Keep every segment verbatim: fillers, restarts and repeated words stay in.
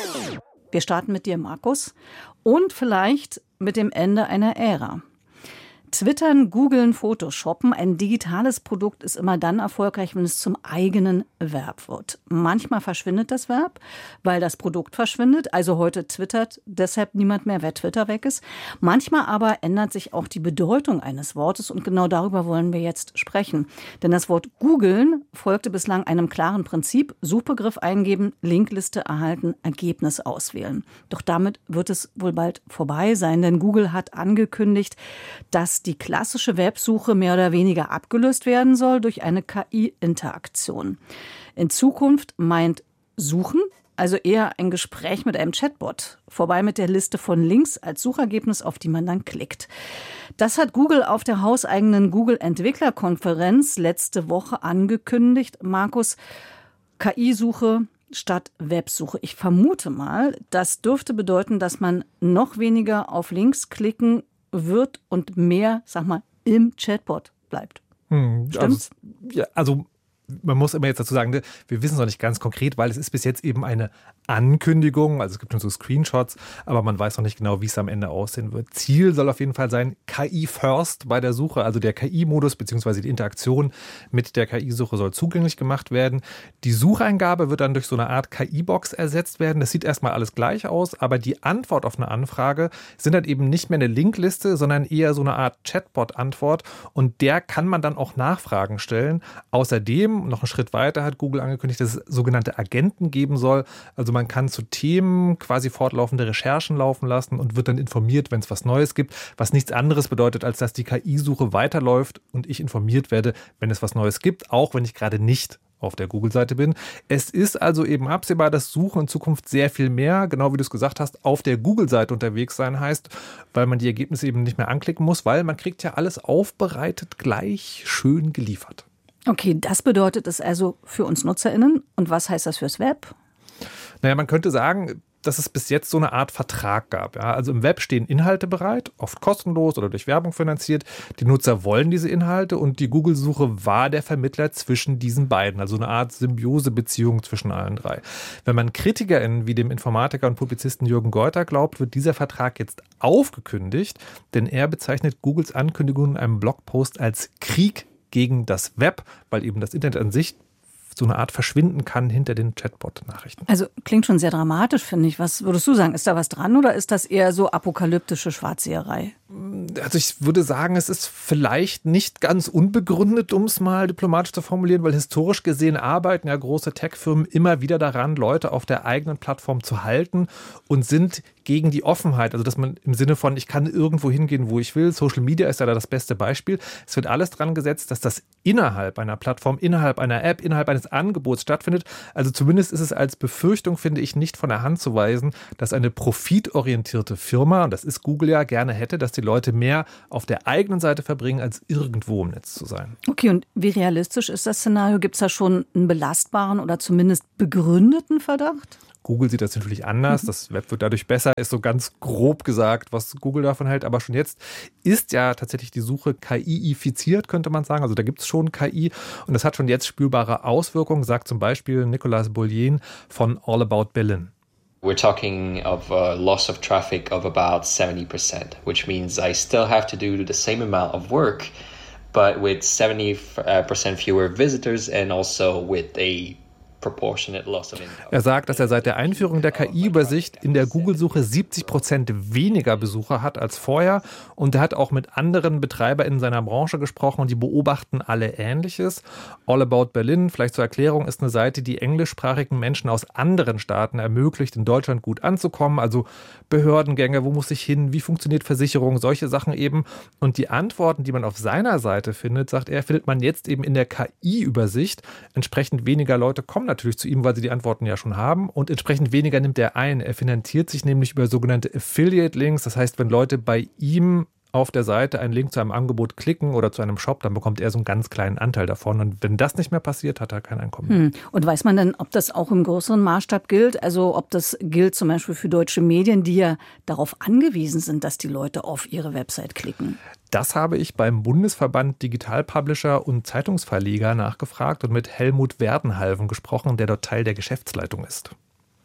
Wir starten mit dir, Markus, und vielleicht mit dem Ende einer Ära. Twittern, googeln, Photoshoppen. Ein digitales Produkt ist immer dann erfolgreich, wenn es zum eigenen Verb wird. Manchmal verschwindet das Verb, weil das Produkt verschwindet. Also heute twittert deshalb niemand mehr, wer Twitter weg ist. Manchmal aber ändert sich auch die Bedeutung eines Wortes. Und genau darüber wollen wir jetzt sprechen. Denn das Wort googeln folgte bislang einem klaren Prinzip. Suchbegriff eingeben, Linkliste erhalten, Ergebnis auswählen. Doch damit wird es wohl bald vorbei sein. Denn Google hat angekündigt, dass die klassische Websuche mehr oder weniger abgelöst werden soll durch eine K I-Interaktion. In Zukunft meint Suchen also eher ein Gespräch mit einem Chatbot. Vorbei mit der Liste von Links als Suchergebnis, auf die man dann klickt. Das hat Google auf der hauseigenen Google-Entwicklerkonferenz letzte Woche angekündigt. Markus, K I-Suche statt Websuche. Ich vermute mal, das dürfte bedeuten, dass man noch weniger auf Links klicken wird und mehr, sag mal, im Chatbot bleibt. Hm, Stimmt's? Also, ja, also man muss immer jetzt dazu sagen, wir wissen es noch nicht ganz konkret, weil es ist bis jetzt eben eine Ankündigung, also es gibt nur so Screenshots, aber man weiß noch nicht genau, wie es am Ende aussehen wird. Ziel soll auf jeden Fall sein, K I first bei der Suche, also der K I-Modus bzw. die Interaktion mit der K I-Suche soll zugänglich gemacht werden. Die Sucheingabe wird dann durch so eine Art K I-Box ersetzt werden. Das sieht erstmal alles gleich aus, aber die Antwort auf eine Anfrage sind dann eben nicht mehr eine Linkliste, sondern eher so eine Art Chatbot-Antwort und der kann man dann auch Nachfragen stellen. Außerdem, noch einen Schritt weiter, hat Google angekündigt, dass es sogenannte Agenten geben soll. Also man kann zu Themen quasi fortlaufende Recherchen laufen lassen und wird dann informiert, wenn es was Neues gibt, was nichts anderes bedeutet, als dass die K I-Suche weiterläuft und ich informiert werde, wenn es was Neues gibt, auch wenn ich gerade nicht auf der Google-Seite bin. Es ist also eben absehbar, dass Suchen in Zukunft sehr viel mehr, genau wie du es gesagt hast, auf der Google-Seite unterwegs sein heißt, weil man die Ergebnisse eben nicht mehr anklicken muss, weil man kriegt ja alles aufbereitet gleich schön geliefert. Okay, das bedeutet es also für uns NutzerInnen. Und was heißt das fürs Web? Naja, man könnte sagen, dass es bis jetzt so eine Art Vertrag gab. Ja, also im Web stehen Inhalte bereit, oft kostenlos oder durch Werbung finanziert. Die Nutzer wollen diese Inhalte und die Google-Suche war der Vermittler zwischen diesen beiden. Also eine Art Symbiosebeziehung zwischen allen drei. Wenn man KritikerInnen wie dem Informatiker und Publizisten Jürgen Geuter glaubt, wird dieser Vertrag jetzt aufgekündigt, denn er bezeichnet Googles Ankündigung in einem Blogpost als Krieg gegen das Web, weil eben das Internet an sich so eine Art verschwinden kann hinter den Chatbot-Nachrichten. Also klingt schon sehr dramatisch, finde ich. Was würdest du sagen? Ist da was dran oder ist das eher so apokalyptische Schwarzseherei? Also ich würde sagen, es ist vielleicht nicht ganz unbegründet, um es mal diplomatisch zu formulieren, weil historisch gesehen arbeiten ja große Tech-Firmen immer wieder daran, Leute auf der eigenen Plattform zu halten und sind gegen die Offenheit, also dass man im Sinne von, ich kann irgendwo hingehen, wo ich will. Social Media ist ja da das beste Beispiel. Es wird alles dran gesetzt, dass das innerhalb einer Plattform, innerhalb einer App, innerhalb eines Angebots stattfindet. Also zumindest ist es als Befürchtung, finde ich, nicht von der Hand zu weisen, dass eine profitorientierte Firma, und das ist Google ja, gerne hätte, dass die Leute mehr auf der eigenen Seite verbringen, als irgendwo im Netz zu sein. Okay, und wie realistisch ist das Szenario? Gibt es da schon einen belastbaren oder zumindest begründeten Verdacht? Google sieht das natürlich anders. Das Web wird dadurch besser, ist so ganz grob gesagt, was Google davon hält. Aber schon jetzt ist ja tatsächlich die Suche K I-ifiziert, könnte man sagen. Also da gibt es schon K I und das hat schon jetzt spürbare Auswirkungen, sagt zum Beispiel Nicolas Bollien von All About Berlin. We're talking of a loss of traffic of about seventy percent, which means I still have to do the same amount of work, but with seventy percent fewer visitors and also with a Er sagt, dass er seit der Einführung der K I-Übersicht in der Google-Suche siebzig Prozent weniger Besucher hat als vorher. Und er hat auch mit anderen Betreibern in seiner Branche gesprochen und die beobachten alle Ähnliches. All About Berlin, vielleicht zur Erklärung, ist eine Seite, die englischsprachigen Menschen aus anderen Staaten ermöglicht, in Deutschland gut anzukommen. Also Behördengänge, wo muss ich hin, wie funktioniert Versicherung, solche Sachen eben. Und die Antworten, die man auf seiner Seite findet, sagt er, findet man jetzt eben in der K I-Übersicht. Entsprechend weniger Leute kommen natürlich zu ihm, weil sie die Antworten ja schon haben und entsprechend weniger nimmt er ein. Er finanziert sich nämlich über sogenannte Affiliate-Links. Das heißt, wenn Leute bei ihm auf der Seite einen Link zu einem Angebot klicken oder zu einem Shop, dann bekommt er so einen ganz kleinen Anteil davon. Und wenn das nicht mehr passiert, hat er kein Einkommen mehr. Hm. Und weiß man denn, ob das auch im größeren Maßstab gilt? Also ob das gilt zum Beispiel für deutsche Medien, die ja darauf angewiesen sind, dass die Leute auf ihre Website klicken? Das habe ich beim Bundesverband Digitalpublisher und Zeitungsverleger nachgefragt und mit Helmut Werdenhalven gesprochen, der dort Teil der Geschäftsleitung ist.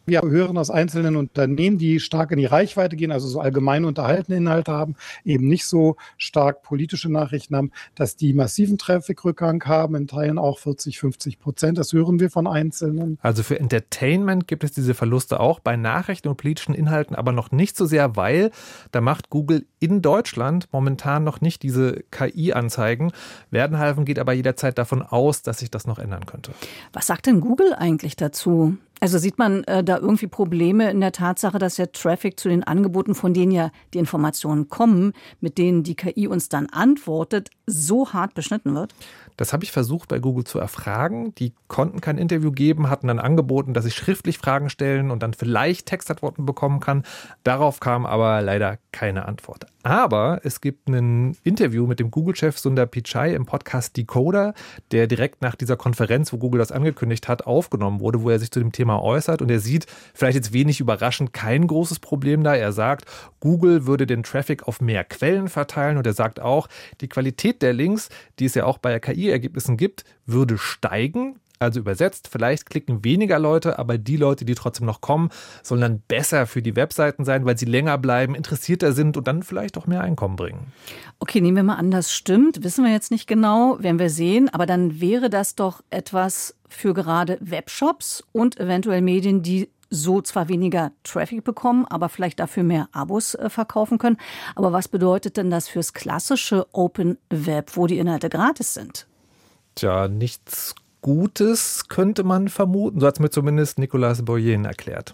Wir hören aus einzelnen Unternehmen, die stark in die Reichweite gehen, also so allgemeine unterhaltende Inhalte haben, eben nicht so stark politische Nachrichten haben, dass die massiven Traffic-Rückgang haben, in Teilen auch vierzig, fünfzig Prozent. Das hören wir von Einzelnen. Also für Entertainment gibt es diese Verluste auch, bei Nachrichten und politischen Inhalten aber noch nicht so sehr, weil da macht Google in Deutschland momentan noch nicht diese K I-Anzeigen. Werdenhalfen geht aber jederzeit davon aus, dass sich das noch ändern könnte. Was sagt denn Google eigentlich dazu? Also sieht man äh, da irgendwie Probleme in der Tatsache, dass der Traffic zu den Angeboten, von denen ja die Informationen kommen, mit denen die K I uns dann antwortet, so hart beschnitten wird? Das habe ich versucht bei Google zu erfragen. Die konnten kein Interview geben, hatten dann angeboten, dass ich schriftlich Fragen stellen und dann vielleicht Textantworten bekommen kann. Darauf kam aber leider keine Antwort. Aber es gibt ein Interview mit dem Google-Chef Sundar Pichai im Podcast Decoder, der direkt nach dieser Konferenz, wo Google das angekündigt hat, aufgenommen wurde, wo er sich zu dem Thema äußert. Und er sieht, vielleicht jetzt wenig überraschend, kein großes Problem da. Er sagt, Google würde den Traffic auf mehr Quellen verteilen. Und er sagt auch, die Qualität der Links, die es ja auch bei K I-Ergebnissen gibt, würde steigen. Also übersetzt, vielleicht klicken weniger Leute, aber die Leute, die trotzdem noch kommen, sollen dann besser für die Webseiten sein, weil sie länger bleiben, interessierter sind und dann vielleicht auch mehr Einkommen bringen. Okay, nehmen wir mal an, das stimmt. Wissen wir jetzt nicht genau, werden wir sehen. Aber dann wäre das doch etwas für gerade Webshops und eventuell Medien, die so zwar weniger Traffic bekommen, aber vielleicht dafür mehr Abos äh, verkaufen können. Aber was bedeutet denn das fürs klassische Open Web, wo die Inhalte gratis sind? Tja, nichts Gutes könnte man vermuten. So hat es mir zumindest Nicolas Boyen erklärt.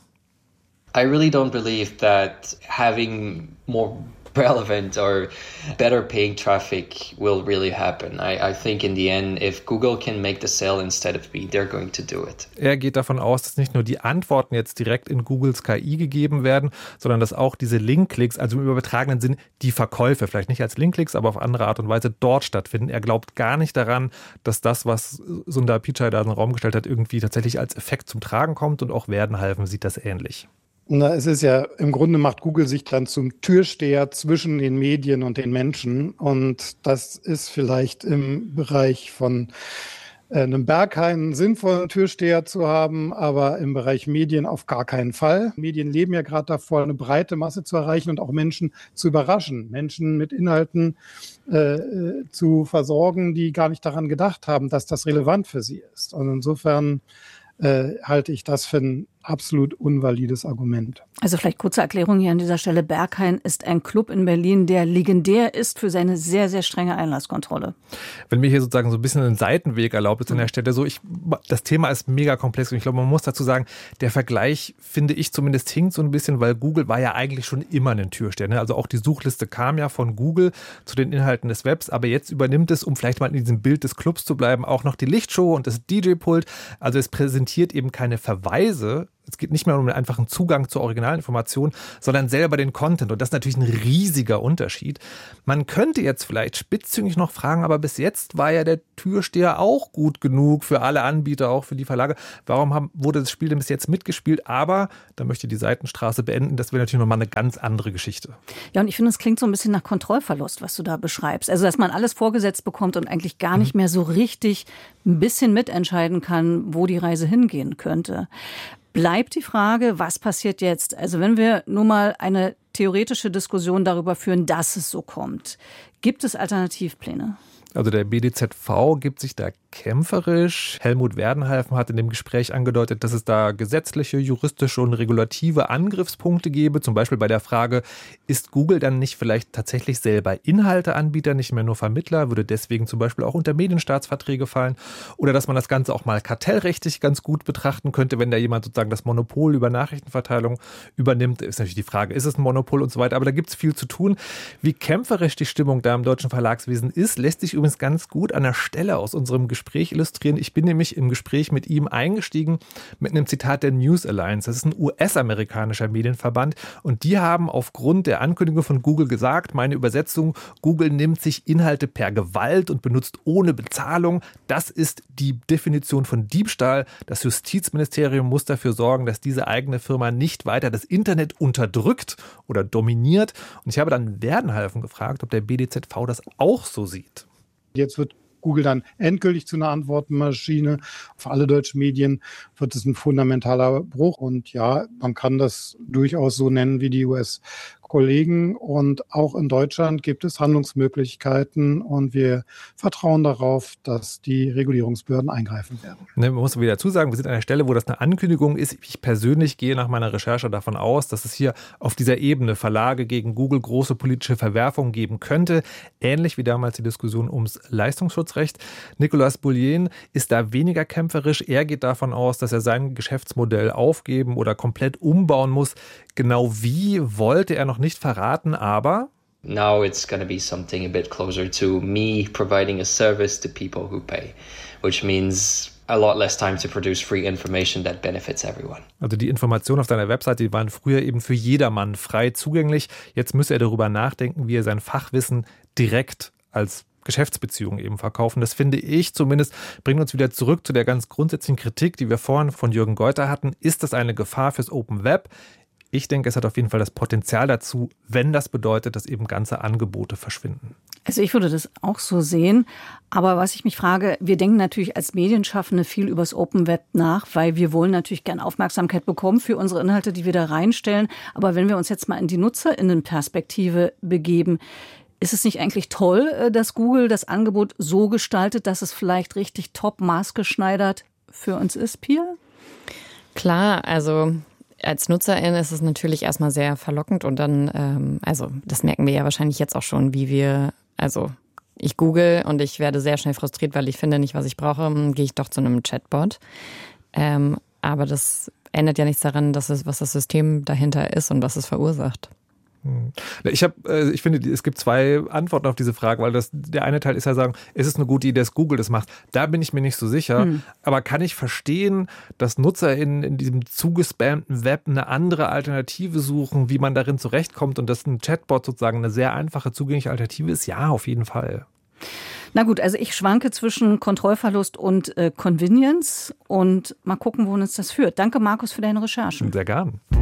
I really don't believe that having more relevant or better paying traffic will really happen. I, I think in the end, if Google can make the sale instead of me, they're going to do it. Er geht davon aus, dass nicht nur die Antworten jetzt direkt in Googles K I gegeben werden, sondern dass auch diese Linkklicks, also im übertragenen Sinn die Verkäufe, vielleicht nicht als Linkklicks, aber auf andere Art und Weise dort stattfinden. Er glaubt gar nicht daran, dass das, was Sundar Pichai da in den Raum gestellt hat, irgendwie tatsächlich als Effekt zum Tragen kommt, und auch Werdenhalfen sieht das ähnlich. Na, es ist ja, im Grunde macht Google sich dann zum Türsteher zwischen den Medien und den Menschen. Und das ist vielleicht im Bereich von äh, einem Berghain einen sinnvollen Türsteher zu haben, aber im Bereich Medien auf gar keinen Fall. Medien leben ja gerade davor, eine breite Masse zu erreichen und auch Menschen zu überraschen, Menschen mit Inhalten äh, zu versorgen, die gar nicht daran gedacht haben, dass das relevant für sie ist. Und insofern äh, halte ich das für ein absolut unvalides Argument. Also vielleicht kurze Erklärung hier an dieser Stelle. Berghain ist ein Club in Berlin, der legendär ist für seine sehr, sehr strenge Einlasskontrolle. Wenn mir hier sozusagen so ein bisschen ein Seitenweg erlaubt ist an der Stelle, so ich, das Thema ist mega komplex und ich glaube, man muss dazu sagen, der Vergleich, finde ich zumindest, hinkt so ein bisschen, weil Google war ja eigentlich schon immer ein Türsteher. Ne? Also auch die Suchliste kam ja von Google zu den Inhalten des Webs, aber jetzt übernimmt es, um vielleicht mal in diesem Bild des Clubs zu bleiben, auch noch die Lichtshow und das D J-Pult. Also es präsentiert eben keine Verweise. Es geht nicht mehr um einen einfachen Zugang zur Originalinformation, sondern selber den Content. Und das ist natürlich ein riesiger Unterschied. Man könnte jetzt vielleicht spitzzüngig noch fragen, aber bis jetzt war ja der Türsteher auch gut genug für alle Anbieter, auch für die Verlage. Warum haben, wurde das Spiel denn bis jetzt mitgespielt? Aber da möchte die Seitenstraße beenden. Das wäre natürlich nochmal eine ganz andere Geschichte. Ja, und ich finde, es klingt so ein bisschen nach Kontrollverlust, was du da beschreibst. Also, dass man alles vorgesetzt bekommt und eigentlich gar nicht mehr so richtig ein bisschen mitentscheiden kann, wo die Reise hingehen könnte. Bleibt die Frage, was passiert jetzt? Also wenn wir nur mal eine theoretische Diskussion darüber führen, dass es so kommt, gibt es Alternativpläne? Also der B D Z V gibt sich da kämpferisch. Helmut Werdenhalfen hat in dem Gespräch angedeutet, dass es da gesetzliche, juristische und regulative Angriffspunkte gäbe. Zum Beispiel bei der Frage, ist Google dann nicht vielleicht tatsächlich selber Inhalteanbieter, nicht mehr nur Vermittler, würde deswegen zum Beispiel auch unter Medienstaatsverträge fallen. Oder dass man das Ganze auch mal kartellrechtlich ganz gut betrachten könnte, wenn da jemand sozusagen das Monopol über Nachrichtenverteilung übernimmt. Ist natürlich die Frage, ist es ein Monopol und so weiter. Aber da gibt es viel zu tun. Wie kämpferisch die Stimmung da im deutschen Verlagswesen ist, lässt sich übrigens ganz gut an der Stelle aus unserem Gespräch illustrieren. Ich bin nämlich im Gespräch mit ihm eingestiegen mit einem Zitat der News Alliance. Das ist ein U S-amerikanischer Medienverband und die haben aufgrund der Ankündigung von Google gesagt, meine Übersetzung, Google nimmt sich Inhalte per Gewalt und benutzt ohne Bezahlung. Das ist die Definition von Diebstahl. Das Justizministerium muss dafür sorgen, dass diese eigene Firma nicht weiter das Internet unterdrückt oder dominiert. Und ich habe dann Werdenhalfen gefragt, ob der B D Z V das auch so sieht. Jetzt wird Google dann endgültig zu einer Antwortmaschine für alle deutschen Medien, wird es ein fundamentaler Bruch. Und ja, man kann das durchaus so nennen wie die U S-Kollegen. Und auch in Deutschland gibt es Handlungsmöglichkeiten und wir vertrauen darauf, dass die Regulierungsbehörden eingreifen werden. Ne, man muss wieder dazu sagen, wir sind an einer Stelle, wo das eine Ankündigung ist. Ich persönlich gehe nach meiner Recherche davon aus, dass es hier auf dieser Ebene Verlage gegen Google große politische Verwerfungen geben könnte. Ähnlich wie damals die Diskussion ums Leistungsschutzrecht. Nicolas Boullien ist da weniger kämpferisch. Er geht davon aus, dass er sein Geschäftsmodell aufgeben oder komplett umbauen muss. Genau wie wollte er noch nicht verraten, aber now it's going to be something a bit closer to me providing a service to people who pay, which means a lot less time to produce free information that benefits everyone. Also die Informationen auf seiner Webseite, die waren früher eben für jedermann frei zugänglich. Jetzt müsse er darüber nachdenken, wie er sein Fachwissen direkt als Geschäftsbeziehungen eben verkaufen. Das finde ich zumindest, bringt uns wieder zurück zu der ganz grundsätzlichen Kritik, die wir vorhin von Jürgen Geuter hatten. Ist das eine Gefahr fürs Open Web? Ich denke, es hat auf jeden Fall das Potenzial dazu, wenn das bedeutet, dass eben ganze Angebote verschwinden. Also ich würde das auch so sehen. Aber was ich mich frage, wir denken natürlich als Medienschaffende viel über das Open Web nach, weil wir wollen natürlich gerne Aufmerksamkeit bekommen für unsere Inhalte, die wir da reinstellen. Aber wenn wir uns jetzt mal in die NutzerInnenperspektive begeben, ist es nicht eigentlich toll, dass Google das Angebot so gestaltet, dass es vielleicht richtig top maßgeschneidert für uns ist, Pia? Klar, also als Nutzerin ist es natürlich erstmal sehr verlockend und dann, ähm, also das merken wir ja wahrscheinlich jetzt auch schon, wie wir, also ich google und ich werde sehr schnell frustriert, weil ich finde nicht, was ich brauche, dann gehe ich doch zu einem Chatbot. Ähm, aber das ändert ja nichts daran, dass es, was das System dahinter ist und was es verursacht. Ich habe, ich finde, es gibt zwei Antworten auf diese Frage, weil das, der eine Teil ist ja sagen, ist es eine gute Idee, dass Google das macht? Da bin ich mir nicht so sicher. Hm. Aber kann ich verstehen, dass Nutzer in, in diesem zugespammten Web eine andere Alternative suchen, wie man darin zurechtkommt und dass ein Chatbot sozusagen eine sehr einfache, zugängliche Alternative ist? Ja, auf jeden Fall. Na gut, also ich schwanke zwischen Kontrollverlust und äh, Convenience und mal gucken, wohin uns das führt. Danke, Markus, für deine Recherchen. Sehr gern.